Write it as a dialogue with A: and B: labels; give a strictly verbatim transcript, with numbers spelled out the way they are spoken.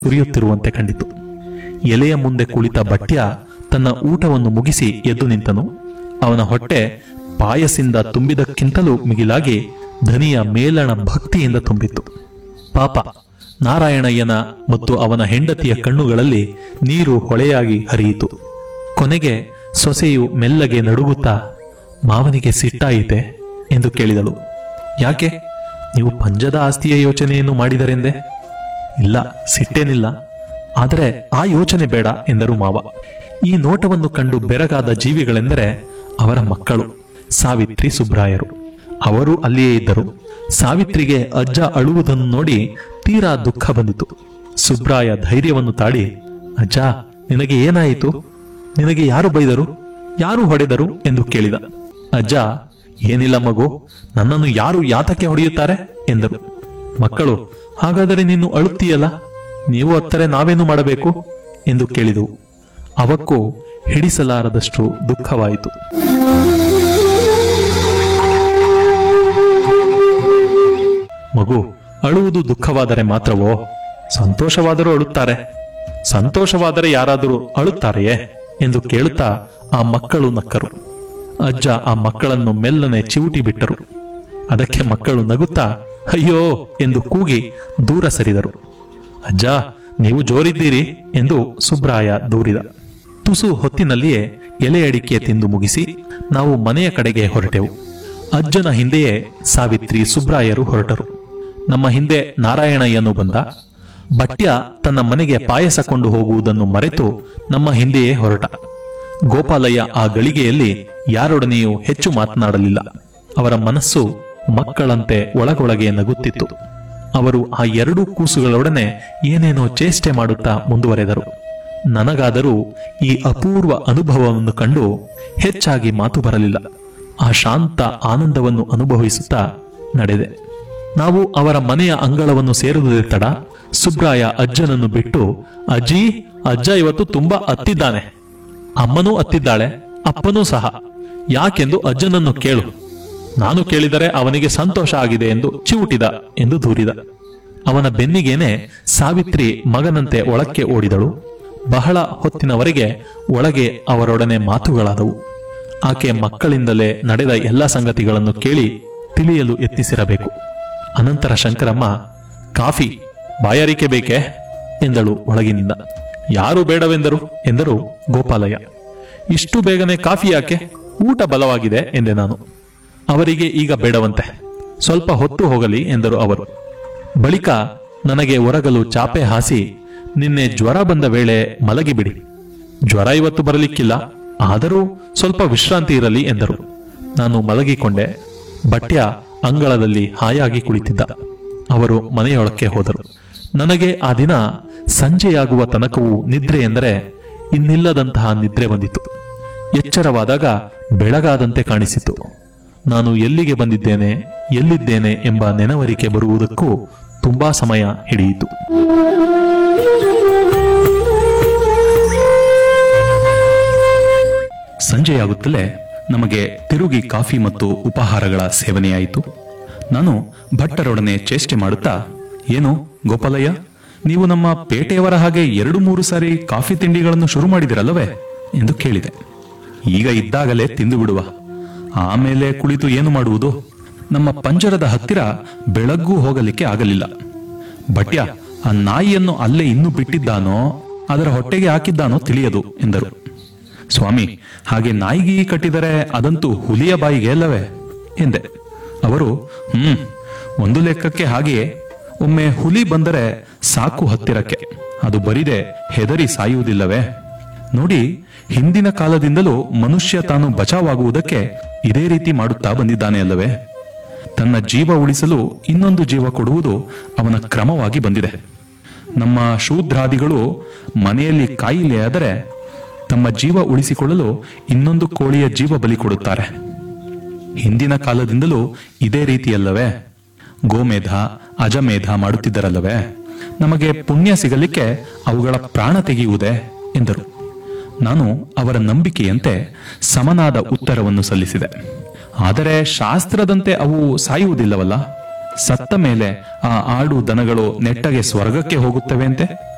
A: ಉರಿಯುತ್ತಿರುವಂತೆ ಕಂಡಿತು. ಎಲೆಯ ಮುಂದೆ ಕುಳಿತ ಭಟ್ಯ ತನ್ನ ಊಟವನ್ನು ಮುಗಿಸಿ ಎದ್ದು ನಿಂತನು. ಅವನ ಹೊಟ್ಟೆ ಪಾಯಸಿಂದ ತುಂಬಿದಕ್ಕಿಂತಲೂ ಮಿಗಿಲಾಗಿ ಧನಿಯ ಮೇಲಣ ಭಕ್ತಿಯಿಂದ ತುಂಬಿತ್ತು. ಪಾಪ ನಾರಾಯಣಯ್ಯನ ಮತ್ತು ಅವನ ಹೆಂಡತಿಯ ಕಣ್ಣುಗಳಲ್ಲಿ ನೀರು ಹೊಳೆಯಾಗಿ ಹರಿಯಿತು. ಕೊನೆಗೆ ಸೊಸೆಯು ಮೆಲ್ಲಗೆ ನಡುಗುತ್ತಾ, ಮಾವನಿಗೆ ಸಿಟ್ಟಾಯಿತೆ ಎಂದು ಕೇಳಿದಳು. ಯಾಕೆ? ನೀವು ಪಂಜದ ಆಸ್ತಿಯ ಯೋಚನೆಯನ್ನು ಮಾಡಿದರೆಂದೆ. ಇಲ್ಲ, ಸಿಟ್ಟೇನಿಲ್ಲ, ಆದರೆ ಆ ಯೋಚನೆ ಬೇಡ ಎಂದರು ಮಾವ. ಈ ನೋಟವನ್ನು ಕಂಡು ಬೆರಗಾದ ಜೀವಿಗಳೆಂದರೆ ಅವರ ಮಕ್ಕಳು ಸಾವಿತ್ರಿ ಸುಬ್ರಾಯರು. ಅವರು ಅಲ್ಲಿಯೇ ಇದ್ದರು. ಸಾವಿತ್ರಿಗೆ ಅಜ್ಜ ಅಳುವುದನ್ನು ನೋಡಿ ತೀರಾ ದುಃಖ ಬಂದಿತು. ಸುಬ್ರಾಯ ಧೈರ್ಯವನ್ನು ತಾಳಿ, ಅಜ್ಜ, ನಿನಗೆ ಏನಾಯಿತು? ನಿನಗೆ ಯಾರು ಬೈದರು? ಯಾರು ಹೊಡೆದರು ಎಂದು ಕೇಳಿದ. ಅಜ್ಜ, ಏನಿಲ್ಲ ಮಗು, ನನ್ನನ್ನು ಯಾರು ಯಾತಕ್ಕೆ ಹೊಡೆಯುತ್ತಾರೆ ಎಂದರು. ಮಕ್ಕಳು, ಹಾಗಾದರೆ ನೀನು ಅಳುತ್ತೀಯಲ್ಲ, ನೀವು ಅತ್ತರೆ ನಾವೇನು ಮಾಡಬೇಕು ಎಂದು ಕೇಳಿದವು. ಅವಕ್ಕೂ ಹಿಡಿಸಲಾರದಷ್ಟು ದುಃಖವಾಯಿತು. ಮಗು, ಅಳುವುದು ದುಃಖವಾದರೆ ಮಾತ್ರವೋ? ಸಂತೋಷವಾದರೂ ಅಳುತ್ತಾರೆ. ಸಂತೋಷವಾದರೆ ಯಾರಾದರೂ ಅಳುತ್ತಾರೆಯೇ ಎಂದು ಕೇಳುತ್ತಾ ಆ ಮಕ್ಕಳು ನಕ್ಕರು. ಅಜ್ಜ ಆ ಮಕ್ಕಳನ್ನು ಮೆಲ್ಲನೆ ಚಿವುಟಿ ಬಿಟ್ಟರು. ಅದಕ್ಕೆ ಮಕ್ಕಳು ನಗುತ್ತಾ ಅಯ್ಯೋ ಎಂದು ಕೂಗಿ ದೂರ ಸರಿದರು. ಅಜ್ಜ, ನೀವು ಜೋರಿದ್ದೀರಿ ಎಂದು ಸುಬ್ರಾಯ ದೂರಿದ. ತುಸು ಹೊತ್ತಿನಲ್ಲಿಯೇ ಎಲೆ ಅಡಿಕೆ ತಿಂದು ಮುಗಿಸಿ ನಾವು ಮನೆಯ ಕಡೆಗೆ ಹೊರಟೆವು. ಅಜ್ಜನ ಹಿಂದೆಯೇ ಸಾವಿತ್ರಿ ಸುಬ್ರಾಯರು ಹೊರಟರು. ನಮ್ಮ ಹಿಂದೆ ನಾರಾಯಣಯ್ಯನು ಬಂದ. ಭಟ್ಯ ತನ್ನ ಮನೆಗೆ ಪಾಯಸ ಕೊಂಡು ಹೋಗುವುದನ್ನು ಮರೆತು ನಮ್ಮ ಹಿಂದೆಯೇ ಹೊರಟ. ಗೋಪಾಲಯ್ಯ ಆ ಗಳಿಗೆಯಲ್ಲಿ ಯಾರೊಡನೆಯೂ ಹೆಚ್ಚು ಮಾತನಾಡಲಿಲ್ಲ. ಅವರ ಮನಸ್ಸು ಮಕ್ಕಳಂತೆ ಒಳಗೊಳಗೆ ನಗುತ್ತಿತ್ತು. ಅವರು ಆ ಎರಡೂ ಕೂಸುಗಳೊಡನೆ ಏನೇನೋ ಚೇಷ್ಟೆ ಮಾಡುತ್ತಾ ಮುಂದುವರೆದರು. ನನಗಾದರೂ ಈ ಅಪೂರ್ವ ಅನುಭವವನ್ನು ಕಂಡು ಹೆಚ್ಚಾಗಿ ಮಾತು ಬರಲಿಲ್ಲ. ಆ ಶಾಂತ ಆನಂದವನ್ನು ಅನುಭವಿಸುತ್ತಾ ನಡೆದೆ. ನಾವು ಅವರ ಮನೆಯ ಅಂಗಳವನ್ನು ಸೇರುವುದೇ ತಡ ಸುಬ್ರಾಯ ಅಜ್ಜನನ್ನು ಬಿಟ್ಟು, ಅಜ್ಜಿ, ಅಜ್ಜ ಇವತ್ತು ತುಂಬಾ ಅತ್ತಿದ್ದಾನೆ. ಅಮ್ಮನೂ ಅತ್ತಿದ್ದಾಳೆ, ಅಪ್ಪನೂ ಸಹ. ಯಾಕೆಂದು ಅಜ್ಜನನ್ನು ಕೇಳು. ನಾನು ಕೇಳಿದರೆ ಅವನಿಗೆ ಸಂತೋಷ ಆಗಿದೆ ಎಂದು ಚಿವುಟಿದ ಎಂದು ದೂರಿದ. ಅವನ ಬೆನ್ನಿಗೇನೆ ಸಾವಿತ್ರಿ ಮಗನಂತೆ ಒಳಕ್ಕೆ ಓಡಿದಳು. ಬಹಳ ಹೊತ್ತಿನವರೆಗೆ ಒಳಗೆ ಅವರೊಡನೆ ಮಾತುಗಳಾದವು. ಆಕೆ ಮಕ್ಕಳಿಂದಲೇ ನಡೆದ ಎಲ್ಲ ಸಂಗತಿಗಳನ್ನು ಕೇಳಿ ತಿಳಿಯಲು ಯತ್ನಿಸಿರಬೇಕು. ಅನಂತರ ಶಂಕರಮ್ಮ, ಕಾಫಿ, ಬಾಯಾರಿಕೆ ಬೇಕೆ ಎಂದಳು ಒಳಗಿನಿಂದ. ಯಾರು ಬೇಡವೆಂದರು ಎಂದರು ಗೋಪಾಲಯ್ಯ. ಇಷ್ಟು ಬೇಗನೆ ಕಾಫಿ ಯಾಕೆ? ಊಟ ಬಲವಾಗಿದೆ ಎಂದೆ ನಾನು. ಅವರಿಗೆ ಈಗ ಬೇಡವಂತೆ, ಸ್ವಲ್ಪ ಹೊತ್ತು ಹೋಗಲಿ ಎಂದರು ಅವರು. ಬಳಿಕ ನನಗೆ ಒರಗಲು ಚಾಪೆ ಹಾಸಿ, ನಿನ್ನೆ ಜ್ವರ ಬಂದ ವೇಳೆ ಮಲಗಿಬಿಡಿ. ಜ್ವರ ಇವತ್ತು ಬರಲಿಕ್ಕಿಲ್ಲ, ಆದರೂ ಸ್ವಲ್ಪ ವಿಶ್ರಾಂತಿ ಇರಲಿ ಎಂದರು. ನಾನು ಮಲಗಿಕೊಂಡೆ. ಭಟ್ಯ ಅಂಗಳದಲ್ಲಿ ಹಾಯಾಗಿ ಕುಳಿತಿದ್ದ. ಅವರು ಮನೆಯೊಳಕ್ಕೆ ಹೋದರು. ನನಗೆ ಆ ದಿನ ಸಂಜೆಯಾಗುವ ತನಕವೂ ನಿದ್ರೆ ಎಂದರೆ ಇನ್ನಿಲ್ಲದಂತಹ ನಿದ್ರೆ ಬಂದಿತು. ಎಚ್ಚರವಾದಾಗ ಬೆಳಗಾದಂತೆ ಕಾಣಿಸಿತು. ನಾನು ಎಲ್ಲಿಗೆ ಬಂದಿದ್ದೇನೆ, ಎಲ್ಲಿದ್ದೇನೆ ಎಂಬ ನೆನವರಿಕೆ ಬರುವುದಕ್ಕೂ ತುಂಬಾ ಸಮಯ ಹಿಡಿಯಿತು. ಸಂಜೆಯಾಗುತ್ತಲೇ ನಮಗೆ ತಿರುಗಿ ಕಾಫಿ ಮತ್ತು ಉಪಹಾರಗಳ ಸೇವನೆಯಾಯಿತು. ನಾನು ಭಟ್ಟರೊಡನೆ ಚೇಷ್ಟೆ ಮಾಡುತ್ತಾ, ಏನು ಗೋಪಾಲಯ್ಯ, ನೀವು ನಮ್ಮ ಪೇಟೆಯವರ ಹಾಗೆ ಎರಡು ಮೂರು ಸಾರಿ ಕಾಫಿ ತಿಂಡಿಗಳನ್ನು ಶುರು ಮಾಡಿದಿರಲ್ಲವೇ ಎಂದು ಕೇಳಿದೆ. ಈಗ ಇದ್ದಾಗಲೇ ತಿಂದು ಬಿಡುವ, ಆಮೇಲೆ ಕುಳಿತು ಏನು ಮಾಡುವುದು? ನಮ್ಮ ಪಂಜರದ ಹತ್ತಿರ ಬೆಳಗ್ಗೂ ಹೋಗಲಿಕ್ಕೆ ಆಗಲಿಲ್ಲ. ಭಟ್ಯ ಆ ನಾಯಿಯನ್ನು ಅಲ್ಲೇ ಇನ್ನೂ ಬಿಟ್ಟಿದ್ದಾನೋ ಅದರ ಹೊಟ್ಟೆಗೆ ಹಾಕಿದ್ದಾನೋ ತಿಳಿಯದು ಎಂದರು. ಸ್ವಾಮಿ, ಹಾಗೆ ನಾಯಿಗೆ ಕಟ್ಟಿದರೆ ಅದಂತೂ ಹುಲಿಯ ಬಾಯಿಗೆ ಅಲ್ಲವೇ ಎಂದೆ. ಅವರು, ಹ್ಮ್ ಒಂದು ಲೆಕ್ಕಕ್ಕೆ ಹಾಗೆಯೇ. ಒಮ್ಮೆ ಹುಲಿ ಬಂದರೆ ಸಾಕು ಹತ್ತಿರಕ್ಕೆ, ಅದು ಬರಿದೆ ಹೆದರಿ ಸಾಯುವುದಿಲ್ಲವೇ? ನೋಡಿ, ಹಿಂದಿನ ಕಾಲದಿಂದಲೂ ಮನುಷ್ಯ ತಾನು ಬಚಾವಾಗುವುದಕ್ಕೆ ಇದೇ ರೀತಿ ಮಾಡುತ್ತಾ ಬಂದಿದ್ದಾನೆ ಅಲ್ಲವೇ? ತನ್ನ ಜೀವ ಉಳಿಸಲು ಇನ್ನೊಂದು ಜೀವ ಕೊಡುವುದು ಅವನ ಕ್ರಮವಾಗಿ ಬಂದಿದೆ. ನಮ್ಮ ಶೂದ್ರಾದಿಗಳು ಮನೆಯಲ್ಲಿ ಕಾಯಿಲೆಯಾದರೆ ತಮ್ಮ ಜೀವ ಉಳಿಸಿಕೊಳ್ಳಲು ಇನ್ನೊಂದು ಕೋಳಿಯ ಜೀವ ಬಲಿ ಕೊಡುತ್ತಾರೆ. ಹಿಂದಿನ ಕಾಲದಿಂದಲೂ ಇದೇ ರೀತಿಯಲ್ಲವೇ? ಗೋಮೇಧ, ಅಜಮೇಧ ಮಾಡುತ್ತಿದ್ದರಲ್ಲವೇ? ನಮಗೆ ಪುಣ್ಯ ಸಿಗಲಿಕ್ಕೆ ಅವುಗಳ ಪ್ರಾಣ ತೆಗೆಯುವುದೇ ಎಂದರು. ನಾನು ಅವರ ನಂಬಿಕೆಯಂತೆ ಸಮನಾದ ಉತ್ತರವನ್ನು ಸಲ್ಲಿಸಿದೆ. ಆದರೆ ಶಾಸ್ತ್ರದಂತೆ ಅವು ಸಾಯುವುದಿಲ್ಲವಲ್ಲ? ಸತ್ತ ಮೇಲೆ ಆ ಆಡು ದನಗಳು ನೆಟ್ಟಗೆ ಸ್ವರ್ಗಕ್ಕೆ ಹೋಗುತ್ತವೆ ಅಂತೆ.